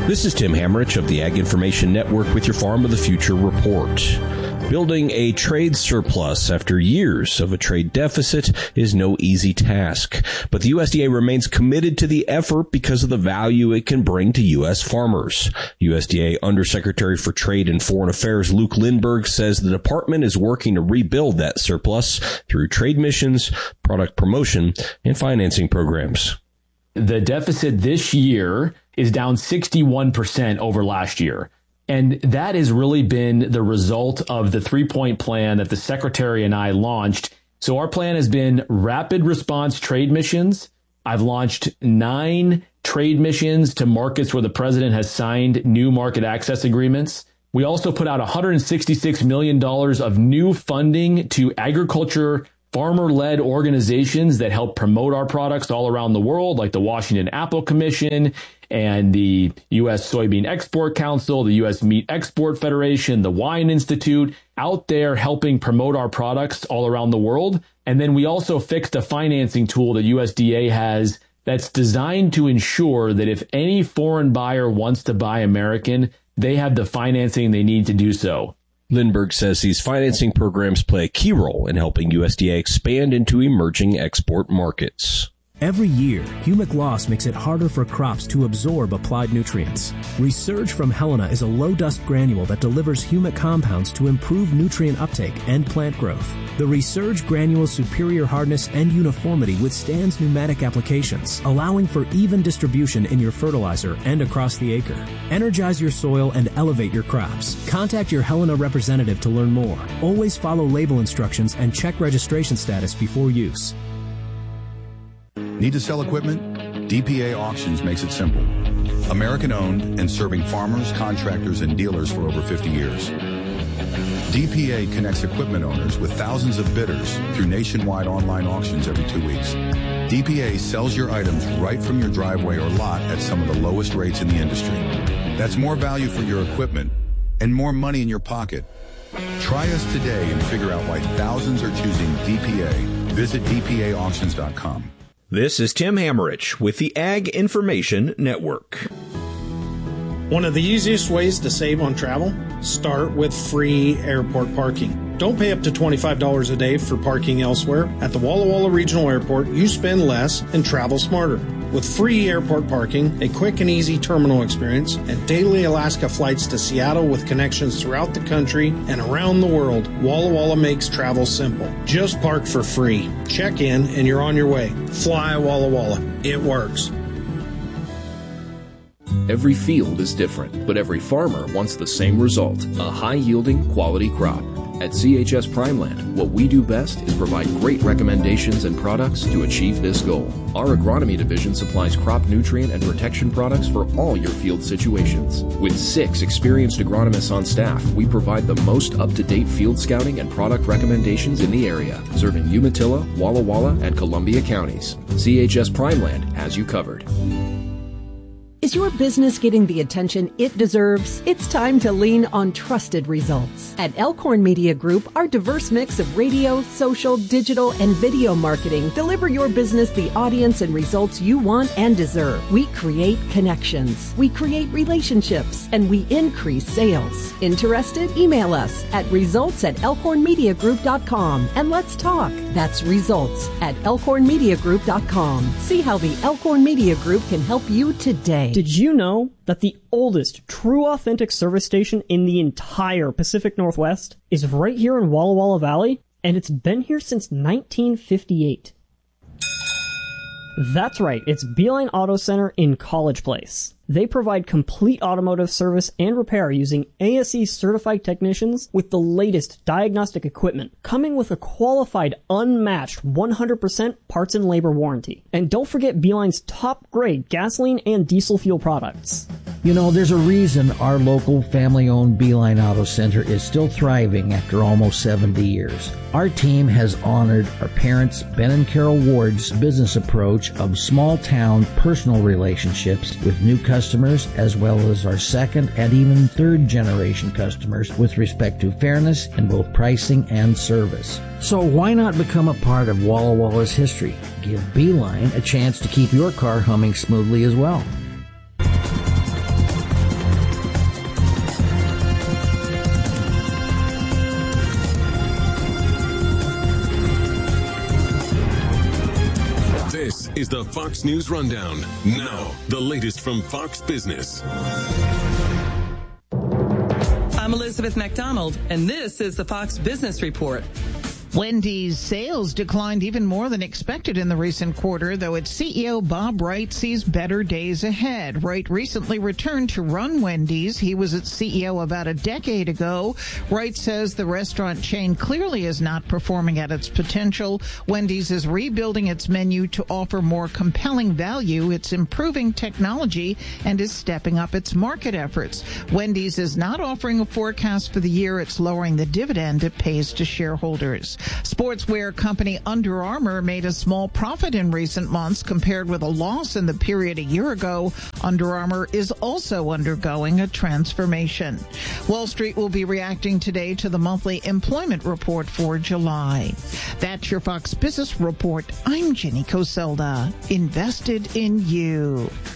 This is Tim Hammerich of the Ag Information Network with your Farm of the Future report. Building a trade surplus after years of a trade deficit is no easy task, but the USDA remains committed to the effort because of the value it can bring to U.S. farmers. USDA Undersecretary for Trade and Foreign Affairs Luke Lindberg says the department is working to rebuild that surplus through trade missions, product promotion, and financing programs. The deficit this year is down 61% over last year. And that has really been the result of the 3-point plan that the Secretary and I launched. So our plan has been rapid response trade missions. I've launched 9 trade missions to markets where the president has signed new market access agreements. We also put out $166 million of new funding to agriculture farmer-led organizations that help promote our products all around the world, like the Washington Apple Commission and the U.S. Soybean Export Council, the U.S. Meat Export Federation, the Wine Institute, out there helping promote our products all around the world. And then we also fixed a financing tool that USDA has that's designed to ensure that if any foreign buyer wants to buy American, they have the financing they need to do so. Lindberg says these financing programs play a key role in helping USDA expand into emerging export markets. Every year, humic loss makes it harder for crops to absorb applied nutrients. Resurge from Helena is a low-dust granule that delivers humic compounds to improve nutrient uptake and plant growth. The Resurge granule's superior hardness and uniformity withstands pneumatic applications, allowing for even distribution in your fertilizer and across the acre. Energize your soil and elevate your crops. Contact your Helena representative to learn more. Always follow label instructions and check registration status before use. Need to sell equipment? DPA Auctions makes it simple. American-owned and serving farmers, contractors, and dealers for over 50 years. DPA connects equipment owners with thousands of bidders through nationwide online auctions every 2 weeks. DPA sells your items right from your driveway or lot at some of the lowest rates in the industry. That's more value for your equipment and more money in your pocket. Try us today and figure out why thousands are choosing DPA. Visit DPAauctions.com. This is Tim Hammerich with the Ag Information Network. One of the easiest ways to save on travel, start with free airport parking. Don't pay up to $25 a day for parking elsewhere. At the Walla Walla Regional Airport, you spend less and travel smarter. With free airport parking, a quick and easy terminal experience, and daily Alaska flights to Seattle with connections throughout the country and around the world, Walla Walla makes travel simple. Just park for free. Check in and you're on your way. Fly Walla Walla. It works. Every field is different, but every farmer wants the same result, a high-yielding, quality crop. At CHS Primeland, what we do best is provide great recommendations and products to achieve this goal. Our agronomy division supplies crop nutrient and protection products for all your field situations. With 6 experienced agronomists on staff, we provide the most up-to-date field scouting and product recommendations in the area, serving Umatilla, Walla Walla, and Columbia counties. CHS Primeland has you covered. Is your business getting the attention it deserves? It's time to lean on trusted results. At Elkhorn Media Group, our diverse mix of radio, social, digital, and video marketing deliver your business the audience and results you want and deserve. We create connections, we create relationships, and we increase sales. Interested? Email us at results@elkhornmediagroup.com and let's talk. That's results@elkhornmediagroup.com. See how the Elkhorn Media Group can help you today. Did you know that the oldest true authentic service station in the entire Pacific Northwest is right here in Walla Walla Valley? And it's been here since 1958. That's right, it's Beeline Auto Center in College Place. They provide complete automotive service and repair using ASE certified technicians with the latest diagnostic equipment, coming with a qualified, unmatched 100% parts and labor warranty. And don't forget Beeline's top grade gasoline and diesel fuel products. You know, there's a reason our local family-owned Beeline Auto Center is still thriving after almost 70 years. Our team has honored our parents, Ben and Carol Ward's business approach of small-town personal relationships with new customers, as well as our second and even third generation customers with respect to fairness in both pricing and service. So why not become a part of Walla Walla's history? Give Beeline a chance to keep your car humming smoothly as well. This is the Fox News Rundown. Now, the latest from Fox Business. I'm Elizabeth McDonald, and this is the Fox Business Report. Wendy's sales declined even more than expected in the recent quarter, though its CEO Bob Wright sees better days ahead. Wright recently returned to run Wendy's. He was its CEO about a decade ago. Wright says the restaurant chain clearly is not performing at its potential. Wendy's is rebuilding its menu to offer more compelling value. It's improving technology and is stepping up its market efforts. Wendy's is not offering a forecast for the year. It's lowering the dividend it pays to shareholders. Sportswear company Under Armour made a small profit in recent months compared with a loss in the period a year ago. Under Armour is also undergoing a transformation. Wall Street will be reacting today to the monthly employment report for July. That's your Fox Business Report. I'm Jenny Coselda. Invested in you.